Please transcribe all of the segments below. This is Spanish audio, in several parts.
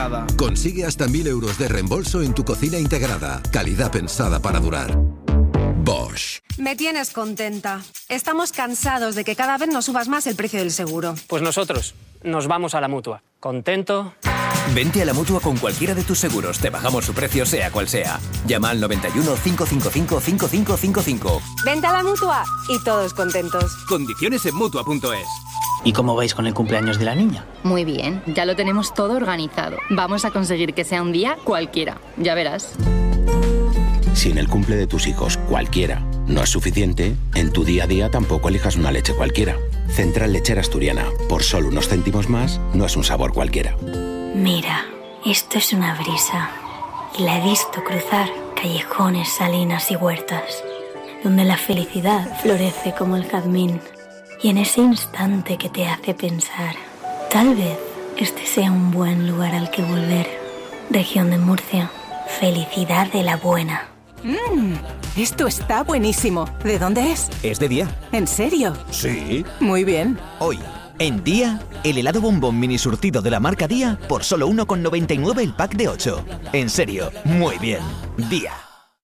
Consigue hasta 1.000 euros de reembolso en tu cocina integrada. Calidad pensada para durar. Bosch. Me tienes contenta. Estamos cansados de que cada vez nos subas más el precio del seguro. Pues nosotros nos vamos a la Mutua. ¿Contento? Vente a la Mutua con cualquiera de tus seguros. Te bajamos su precio sea cual sea. Llama al 91 555 5555. Vente a la Mutua y todos contentos. Condiciones en Mutua.es. ¿Y cómo vais con el cumpleaños de la niña? Muy bien, ya lo tenemos todo organizado. Vamos a conseguir que sea un día cualquiera. Ya verás. Si en el cumple de tus hijos cualquiera no es suficiente, en tu día a día tampoco elijas una leche cualquiera. Central Lechera Asturiana. Por solo unos céntimos más, no es un sabor cualquiera. Mira, esto es una brisa. Y la he visto cruzar callejones, salinas y huertas, donde la felicidad florece como el jazmín. Y en ese instante que te hace pensar, tal vez este sea un buen lugar al que volver. Región de Murcia. Felicidad de la buena. Esto está buenísimo. ¿De dónde es? Es de Día. ¿En serio? Sí. Muy bien. Hoy, en Día, el helado bombón mini surtido de la marca Día por solo 1,99 el pack de 8. En serio, muy bien. Día.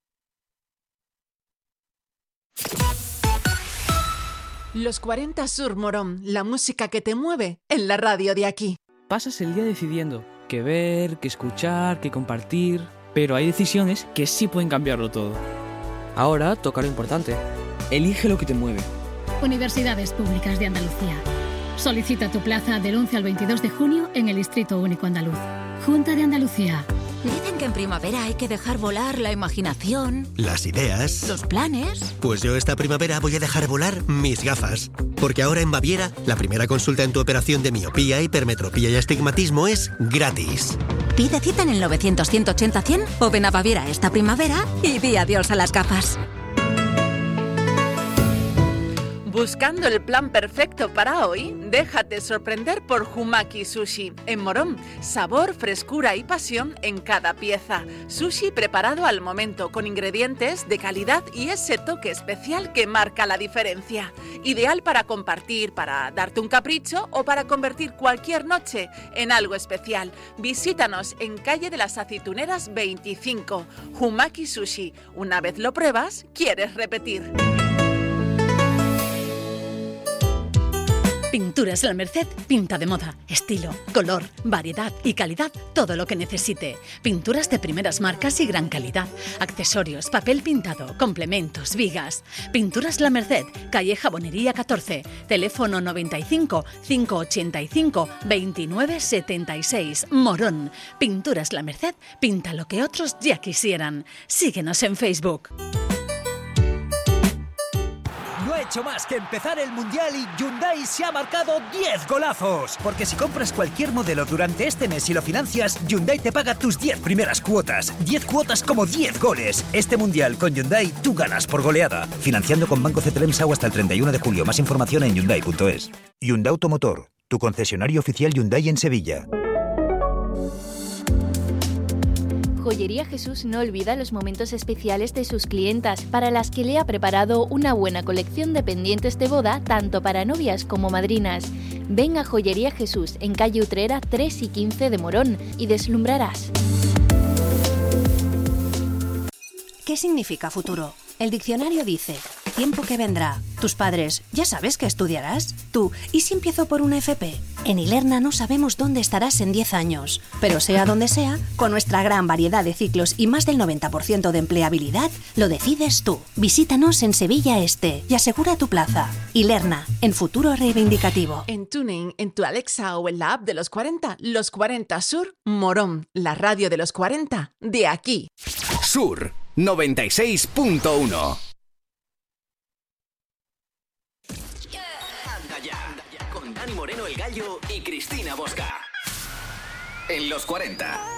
Los 40 Sur Morón, la música que te mueve en la radio de aquí. Pasas el día decidiendo qué ver, qué escuchar, qué compartir, pero hay decisiones que sí pueden cambiarlo todo. Ahora toca lo importante. Elige lo que te mueve. Universidades Públicas de Andalucía. Solicita tu plaza del 11 al 22 de junio en el Distrito Único Andaluz. Junta de Andalucía. Dicen que en primavera hay que dejar volar la imaginación, las ideas, los planes. Pues yo esta primavera voy a dejar volar mis gafas. Porque ahora en Baviera, la primera consulta en tu operación de miopía, hipermetropía y astigmatismo es gratis. Pide cita en el 900-180-100 o ven a Baviera esta primavera y di adiós a las gafas. Buscando el plan perfecto para hoy, déjate sorprender por Humaki Sushi. En Morón, sabor, frescura y pasión en cada pieza. Sushi preparado al momento, con ingredientes de calidad y ese toque especial que marca la diferencia. Ideal para compartir, para darte un capricho o para convertir cualquier noche en algo especial. Visítanos en calle de las Aceituneras 25. Humaki Sushi. Una vez lo pruebas, quieres repetir. Pinturas La Merced pinta de moda, estilo, color, variedad y calidad, todo lo que necesite. Pinturas de primeras marcas y gran calidad. Accesorios, papel pintado, complementos, vigas. Pinturas La Merced, calle Jabonería 14, teléfono 95 585 29 76, Morón. Pinturas La Merced pinta lo que otros ya quisieran. Síguenos en Facebook. No ha hecho más que empezar el Mundial y Hyundai se ha marcado 10 golazos. Porque si compras cualquier modelo durante este mes y lo financias, Hyundai te paga tus 10 primeras cuotas. 10 cuotas como 10 goles. Este Mundial con Hyundai tú ganas por goleada. Financiando con Banco CTLM SAU hasta el 31 de julio. Más información en Hyundai.es. Hyundai Automotor, tu concesionario oficial Hyundai en Sevilla. Joyería Jesús no olvida los momentos especiales de sus clientas, para las que le ha preparado una buena colección de pendientes de boda, tanto para novias como madrinas. Ven a Joyería Jesús, en calle Utrera 3 y 15 de Morón, y deslumbrarás. ¿Qué significa futuro? El diccionario dice: tiempo que vendrá. Tus padres, ¿ya sabes qué estudiarás? Tú, ¿y si empiezo por una FP? En Ilerna no sabemos dónde estarás en 10 años. Pero sea donde sea, con nuestra gran variedad de ciclos y más del 90% de empleabilidad, lo decides tú. Visítanos en Sevilla Este y asegura tu plaza. Ilerna, en futuro reivindicativo. En Tuning, en tu Alexa o en la app de los 40 Sur, Morón, la radio de los 40, de aquí. Sur 96.1. Con Dani Moreno el Gallo y Cristina Bosca. En los 40.